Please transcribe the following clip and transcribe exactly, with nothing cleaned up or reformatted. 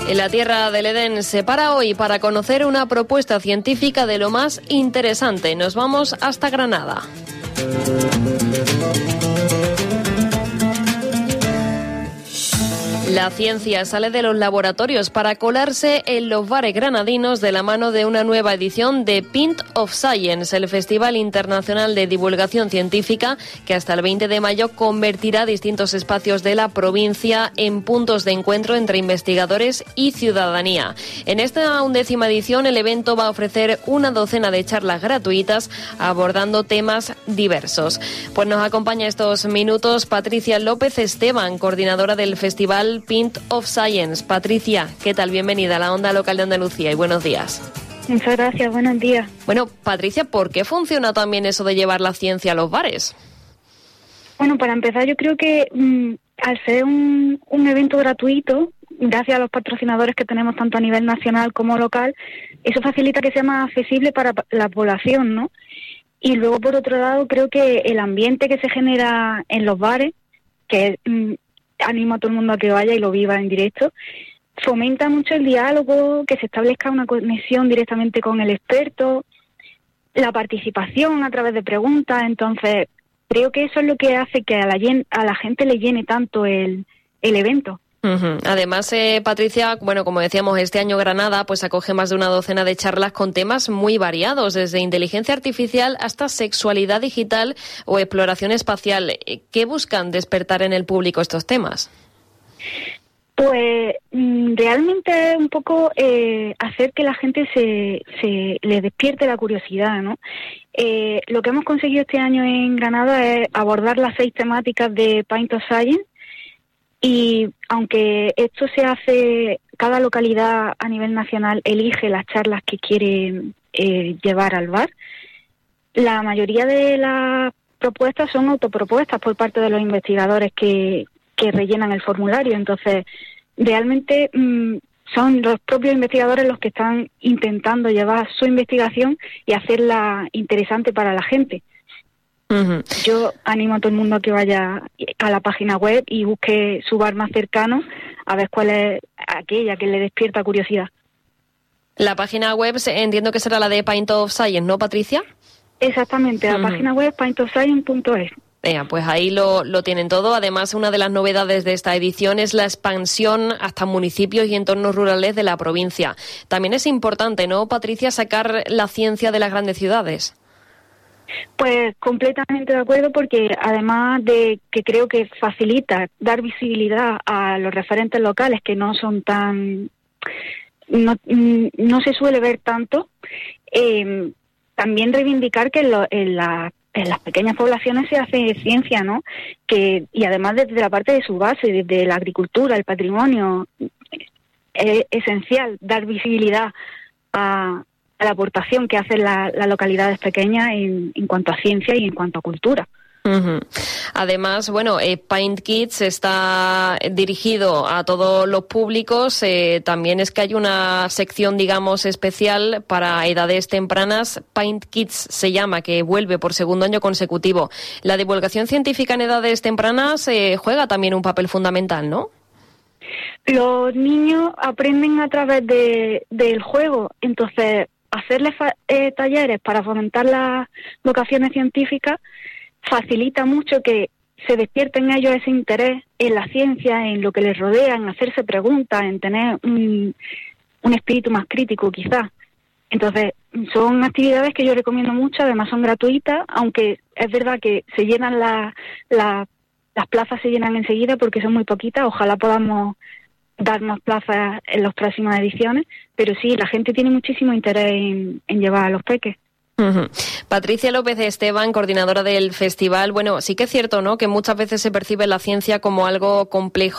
En la Tierra del Edén se para hoy para conocer una propuesta científica de lo más interesante. Nos vamos hasta Granada. La ciencia sale de los laboratorios para colarse en los bares granadinos de la mano de una nueva edición de Pint of Science, el Festival Internacional de Divulgación Científica que hasta el veinte de mayo convertirá distintos espacios de la provincia en puntos de encuentro entre investigadores y ciudadanía. En esta undécima edición el evento va a ofrecer una docena de charlas gratuitas abordando temas diversos. Pues nos acompaña estos minutos Patricia López Esteban, coordinadora del Festival Pint of Science. Patricia, ¿qué tal? Bienvenida a la Onda Local de Andalucía y buenos días. Muchas gracias, buenos días. Bueno, Patricia, ¿por qué funciona también eso de llevar la ciencia a los bares? Bueno, para empezar, yo creo que mmm, al ser un, un evento gratuito, gracias a los patrocinadores que tenemos tanto a nivel nacional como local, eso facilita que sea más accesible para la población, ¿no? Y luego, por otro lado, creo que el ambiente que se genera en los bares, que mmm, animo a todo el mundo a que vaya y lo viva en directo, fomenta mucho el diálogo, que se establezca una conexión directamente con el experto, la participación a través de preguntas. Entonces creo que eso es lo que hace que a la, a la gente le llene tanto el, el evento. Uh-huh. Además, eh, Patricia, bueno, como decíamos, este año Granada pues acoge más de una docena de charlas con temas muy variados, desde inteligencia artificial hasta sexualidad digital o exploración espacial. ¿Qué buscan despertar en el público estos temas? Pues realmente un poco eh, hacer que la gente se, se le despierte la curiosidad, ¿no? Eh, lo que hemos conseguido este año en Granada es abordar las seis temáticas de Pint of Science. Y aunque esto se hace, cada localidad a nivel nacional elige las charlas que quiere eh, llevar al bar, la mayoría de las propuestas son autopropuestas por parte de los investigadores que, que rellenan el formulario. Entonces, realmente mmm, son los propios investigadores los que están intentando llevar su investigación y hacerla interesante para la gente. Uh-huh. Yo animo a todo el mundo a que vaya a la página web y busque su bar más cercano a ver cuál es aquella que le despierta curiosidad. La página web entiendo que será la de Pint of Science, ¿no, Patricia? Exactamente, la uh-huh. página web pint of science punto es. Eh, pues ahí lo, lo tienen todo. Además, una de las novedades de esta edición es la expansión hasta municipios y entornos rurales de la provincia. También es importante, ¿no, Patricia, sacar la ciencia de las grandes ciudades? Pues completamente de acuerdo, porque además de que creo que facilita dar visibilidad a los referentes locales que no son tan, no, no se suele ver tanto, eh, también reivindicar que en, lo, en, la, en las pequeñas poblaciones se hace ciencia, ¿no? Que y además desde la parte de su base, desde la agricultura, el patrimonio, es esencial dar visibilidad a a la aportación que hacen la, las localidades pequeñas en, en cuanto a ciencia y en cuanto a cultura. Uh-huh. Además, bueno, eh, Pint Kids está dirigido a todos los públicos. Eh, también es que hay una sección, digamos, especial para edades tempranas. Pint Kids se llama, que vuelve por segundo año consecutivo. La divulgación científica en edades tempranas eh, juega también un papel fundamental, ¿no? Los niños aprenden a través de, del juego, entonces hacerles fa- eh, talleres para fomentar las vocaciones científicas facilita mucho que se despierten ellos ese interés en la ciencia, en lo que les rodea, en hacerse preguntas, en tener un, un espíritu más crítico quizás. Entonces, son actividades que yo recomiendo mucho, además son gratuitas, aunque es verdad que se llenan la, la, las plazas se llenan enseguida porque son muy poquitas, ojalá podamos dar más plazas en las próximas ediciones, pero sí, la gente tiene muchísimo interés en, en llevar a los peques. Uh-huh. Patricia López Esteban, coordinadora del festival. Bueno, sí que es cierto, ¿no?, que muchas veces se percibe la ciencia como algo complejo